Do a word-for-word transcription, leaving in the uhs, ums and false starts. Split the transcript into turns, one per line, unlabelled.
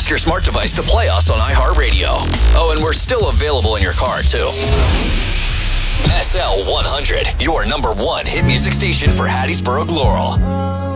Ask your smart device to play us on iHeartRadio. Oh, and we're still available in your car, too. S L one hundred, your number one hit music station for Hattiesburg, Laurel.